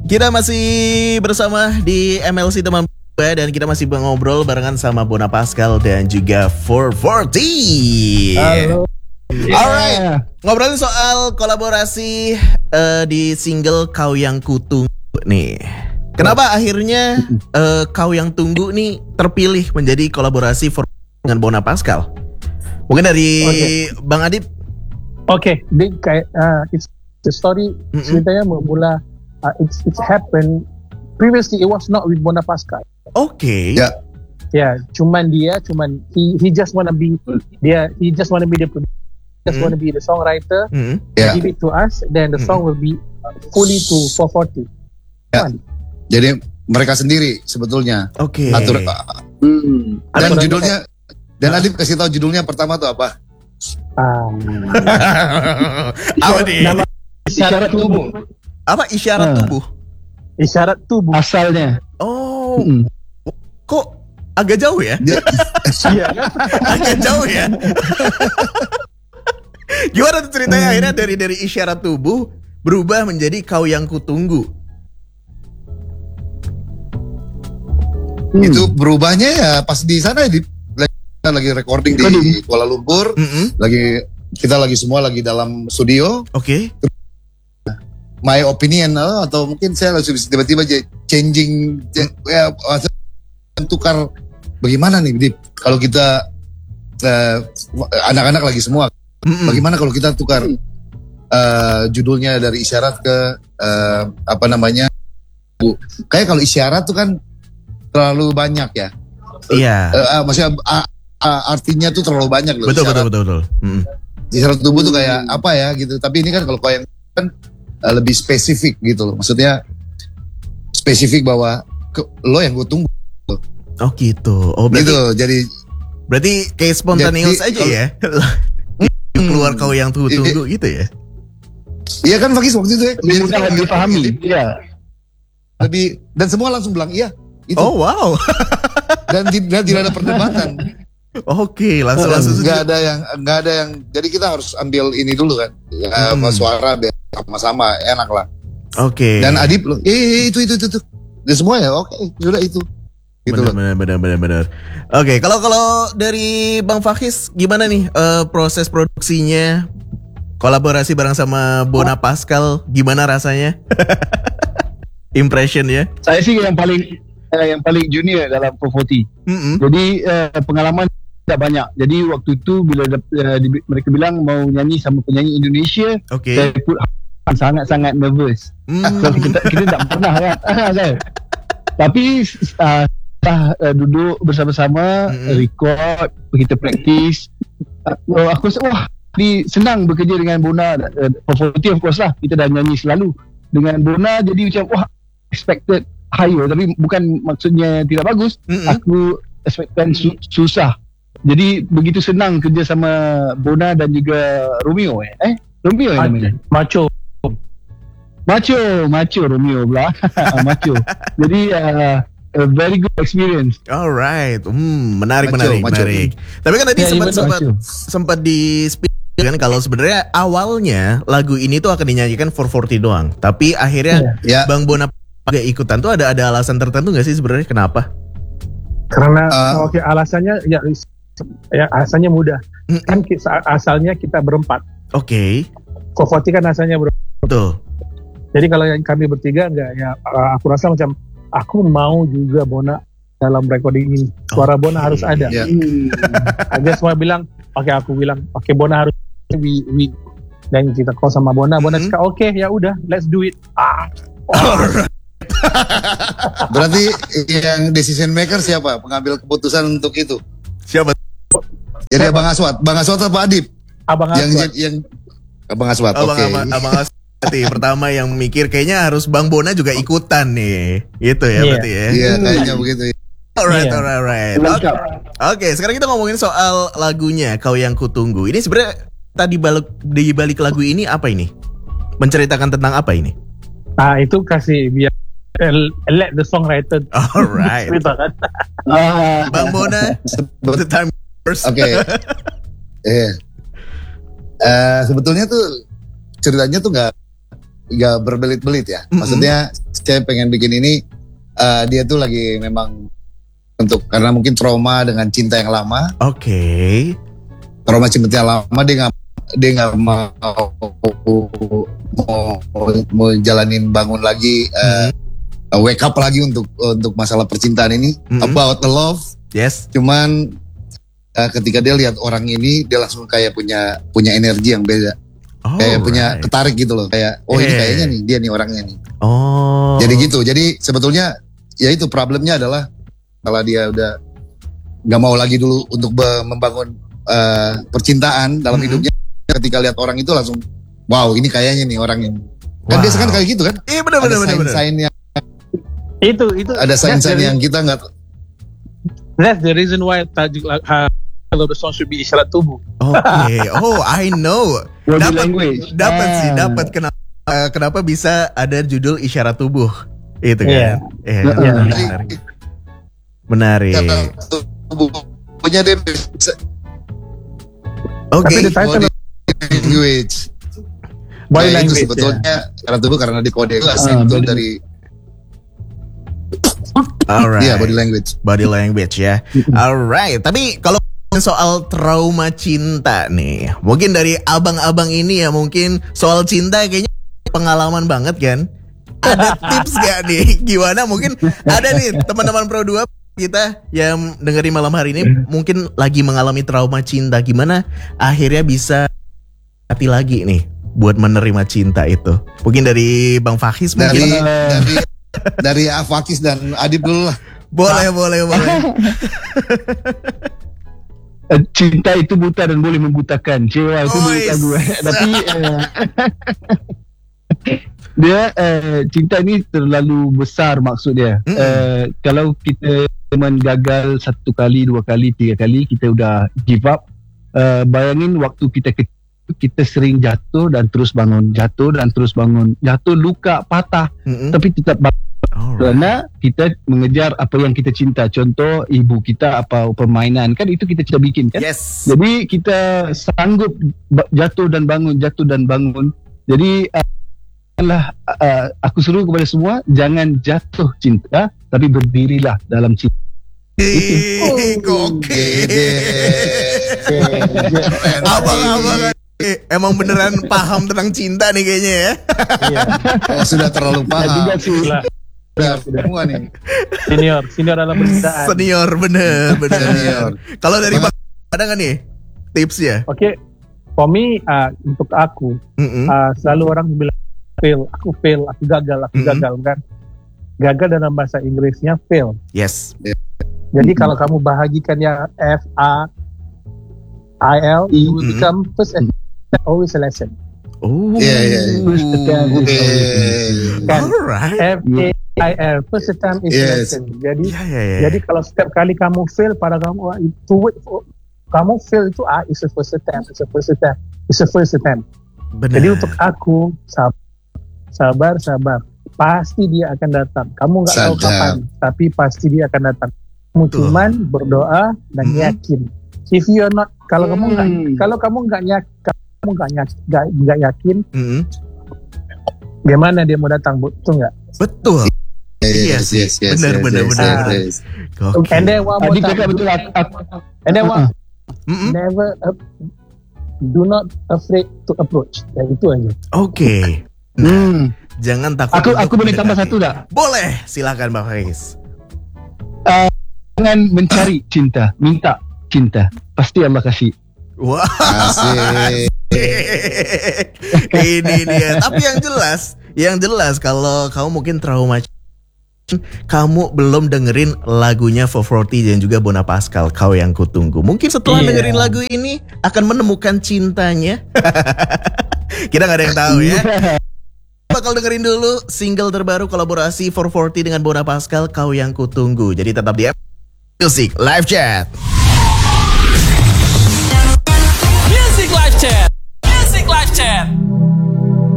Kita masih bersama di MLC teman dan kita masih ngobrol barengan sama Bona Pascal dan juga 440. Halo. Alright, ngobrolin soal kolaborasi di single Kau Yang Kutunggu nih. Kenapa akhirnya Kau Yang Tunggu nih terpilih menjadi kolaborasi dengan Bona Pascal? Mungkin dari Bang Adib. Oke, it's the story ceritanya mula it's happened previously. It was not with Bona Pascal. Oke. Ya, cuman he just wanna be he just wanna be the producer, just wanna be the songwriter. Give it to us, then the song will be fully to 440. Jadi mereka sendiri sebetulnya. Oke. Dan judulnya, dan Adib kasih tahu judulnya pertama tuh apa? Apa nih? Isyarat tubuh. Apa isyarat tubuh? Isyarat tubuh. Asalnya. Oh. Kok agak jauh ya? Iya kan? Agak jauh ya. Gimana tuh ceritanya akhirnya dari isyarat tubuh berubah menjadi Kau Yang Kutunggu? Itu berubahnya ya pas di sana kita lagi recording di Kuala Lumpur, kita semua lagi dalam studio. Oke. My opinion atau mungkin saya langsung tiba-tiba changing tukar bagaimana nih Dip, kalau kita anak-anak lagi semua bagaimana kalau kita tukar judulnya dari isyarat ke kayak kalau isyarat tuh kan terlalu banyak ya. Iya. Maksudnya artinya tuh terlalu banyak loh. Betul. Isyarat tubuh tuh kayak apa ya gitu. Tapi ini kan kalau Kau Yang kan lebih spesifik gitu loh. Maksudnya spesifik bahwa lo yang gue tunggu. Oh gitu. Oh berarti, gitu. Jadi berarti kayak spontaneous aja ya. Keluar Kau Yang tunggu gitu ya. Iya kan Fakis waktu itu ya. Lebih mudah dipahami. Iya. Lebih, dan semua langsung bilang iya. Itu. Oh wow. Dan tidak ada perdebatan. Oke, langsung nggak ada yang. Jadi kita harus ambil ini dulu kan. Suara biar sama-sama enak lah. Oke. Dan Adib loh, itu. Dan semua ya oke, sudah itu. Gitu benar. Oke, kalau dari Bang Fakis gimana nih proses produksinya? Kolaborasi bareng sama Bona Pascal, gimana rasanya? Impression ya? Saya sih yang paling junior dalam 440. Jadi pengalaman tidak banyak. Jadi waktu itu bila mereka bilang mau nyanyi sama penyanyi Indonesia, saya pun sangat nervous. Kita tak pernah kan. Tapi duduk bersama-sama, record, kita praktis. Aku rasa senang bekerja dengan Bona. 440 of course lah, kita dah nyanyi selalu dengan Bona. Jadi macam expected higher, tapi bukan maksudnya tidak bagus. Aku expectkan susah. Jadi begitu senang kerja sama Bona dan juga Romeo. Romeo yang namanya. Macho Romeo pula. Macho. Jadi a very good experience. Alright, menarik. Tapi kan tadi sempat di speak kan kalau sebenarnya awalnya lagu ini tuh akan dinyanyikan 440 doang. Tapi akhirnya Bang Bona agak ikutan tuh ada alasan tertentu nggak sih sebenarnya kenapa? Karena alasannya alasannya mudah. Kan asalnya kita berempat. Oke. 440 kan asalnya berempat. Betul. Jadi kalau yang kami bertiga enggak ya, aku rasa macam aku mau juga Bona dalam recording ini. Suara Bona harus ada. Aja semua bilang, aku bilang, Bona harus we dan kita call sama Bona cakap oke, ya udah, let's do it. Berarti yang decision maker siapa? Pengambil keputusan untuk itu? Siapa? Jadi Abang Aswad apa Adib? Abang Aswad. Yang Abang Aswad. Oke. Abang Aswad. Pertama yang mikir kayaknya harus Bang Bona juga ikutan nih. Gitu ya berarti ya. Iya, kayaknya begitu. Alright. Oke, sekarang kita ngomongin soal lagunya Kau Yang Kutunggu. Ini sebenarnya tadi di balik lagu ini apa ini? Menceritakan tentang apa ini? Itu kasih biar let the songwriter. Alright. Bang Bona, the time first. Oke. Sebetulnya tuh ceritanya tuh nggak gak berbelit-belit ya. Maksudnya saya pengen bikin ini, dia tuh lagi memang karena mungkin trauma dengan cinta yang lama. Oke. Trauma cinta yang lama, dia nggak mau jalanin bangun lagi, wake up lagi untuk masalah percintaan ini, about the love. Yes. Cuman ketika dia lihat orang ini, dia langsung kayak punya energi yang beda, kayak punya ketarik gitu loh, kayak ini kayaknya nih dia nih orangnya nih. Jadi gitu. Jadi sebetulnya ya itu problemnya adalah kalau dia udah nggak mau lagi dulu untuk membangun percintaan dalam hidupnya. Ketika lihat orang itu langsung, wow ini kayaknya nih orangnya. Kan biasa kan kayak gitu kan? Iya benar. Sign-sign yang itu ada sign-sign yang kita nggak. That's the reason why tajuk kalau the song should be isyarat tubuh. Okay. I know. Dapat kenapa bisa ada judul isyarat tubuh itu kan? Menarik. Tubuhnya dia bisa. Oke. Language. Body language itu sebetulnya karena tubuh karena di kode itu dari. Alright. Iya, body language ya. Alright. Tapi kalau soal trauma cinta nih, mungkin dari abang-abang ini ya, mungkin soal cinta kayaknya pengalaman banget kan? Ada tips gak nih? Gimana? Mungkin ada nih teman-teman Pro 2 kita yang dengerin malam hari ini mungkin lagi mengalami trauma cinta. Gimana akhirnya bisa hati lagi nih buat menerima cinta itu? Mungkin dari Bang Fakis mungkin. Dari Fakis dan Adib dulu lah. Boleh. Cinta itu buta dan boleh membutakan. Cewa itu buta gue. Tapi dia cinta ini terlalu besar maksud dia. Kalau kita gagal 1 kali, 2 kali, 3 kali, kita udah give up. Bayangin waktu kita kecil, kita sering jatuh dan terus bangun, jatuh luka, patah, tapi tetap bangun. Karena kita mengejar apa yang kita cinta. Contoh ibu kita apa permainan kan itu kita bikin kan. Yes. Jadi kita sanggup jatuh dan bangun. Jadi aku suruh kepada semua jangan jatuh cinta, tapi berdirilah dalam cinta. Abang-abang emang beneran paham tentang cinta nih kayaknya ya. Iya. Sudah terlalu paham. Semua nih. Senior dalam percintaan. Senior bener. Kalau dari Bang ada nggak nih tipsnya? Oke. For me, untuk aku selalu orang bilang aku fail, aku gagal kan. Gagal dalam bahasa Inggrisnya fail. Yes. Jadi kalau kamu bahagikan yang FAIL, you will become first and always a lesson. First attempt is alright. FAIL, first attempt is lesson. Jadi kalau setiap kali kamu fail, pada kamu kamu fail itu it's a first attempt. Benar. Jadi untuk aku sabar, pasti dia akan datang. Kamu nggak tahu kapan, tapi pasti dia akan datang. Kamu cuman berdoa dan yakin. If you are not, kalau kamu nggak yakin, bagaimana dia mau datang? Betul nggak? Betul. Yes. Benar. And then one more time. Never do not afraid to approach. Ya, itu aja. Oke. Jangan takut. Aku boleh tambah satu tak? Boleh, silakan Bang Fakis. Jangan mencari cinta, minta cinta. Pasti Allah kasih. Wah. Ini dia. Tapi yang jelas kalau kamu mungkin trauma, kamu belum dengerin lagunya 440 dan juga Bona Pascal, Kau Yang Kutunggu. Mungkin setelah dengerin lagu ini akan menemukan cintanya. Kita nggak ada yang tahu ya. Bakal dengerin dulu single terbaru kolaborasi 440 dengan Bona Pascal, Kau Yang Kutunggu. Jadi tetap di Music Live Chat.